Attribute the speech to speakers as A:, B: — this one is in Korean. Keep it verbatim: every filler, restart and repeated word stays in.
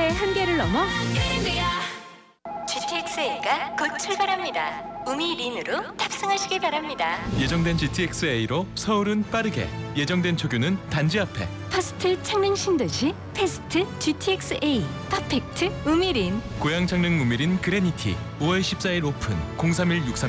A: 시간의 한계를 넘어
B: 지티엑스에이가 곧 출발합니다. 우미린으로 탑승하시기 바랍니다.
C: 예정된 지티엑스에이로 서울은 빠르게, 예정된 초규는 단지 앞에.
A: 퍼스트 창릉 신도시 패스트 지티엑스에이 퍼펙트 우미린.
C: 고양 창릉 우미린 그레니티 오월 십사일 오픈 공삼일 육삼